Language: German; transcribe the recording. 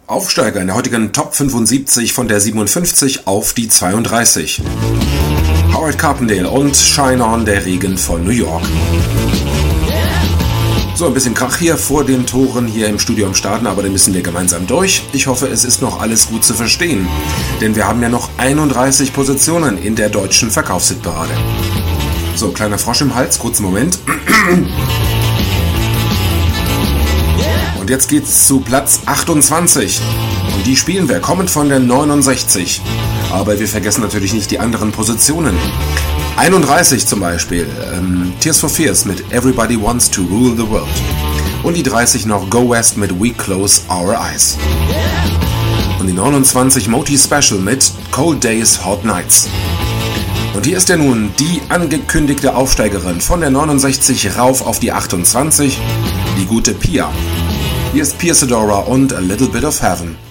Aufsteiger in der heutigen Top 75 von der 57 auf die 32. Howard Carpendale und Shine On, der Regen von New York. So, ein bisschen Krach hier vor den Toren hier im Studio am Starten, aber den müssen wir gemeinsam durch. Ich hoffe, es ist noch alles gut zu verstehen, denn wir haben ja noch 31 Positionen in der deutschen Verkaufshitparade. So, kleiner Frosch im Hals, kurzen Moment. Und jetzt geht's zu Platz 28. Und die spielen wir, kommend von der 69. Aber wir vergessen natürlich nicht die anderen Positionen. 31 zum Beispiel, Tears for Fears mit Everybody Wants to Rule the World. Und die 30 noch Go West mit We Close Our Eyes. Und die 29 Moti Special mit Cold Days, Hot Nights. Und hier ist ja nun die angekündigte Aufsteigerin von der 69 rauf auf die 28, die gute Pia. Hier ist Pia Sedora und A Little Bit of Heaven.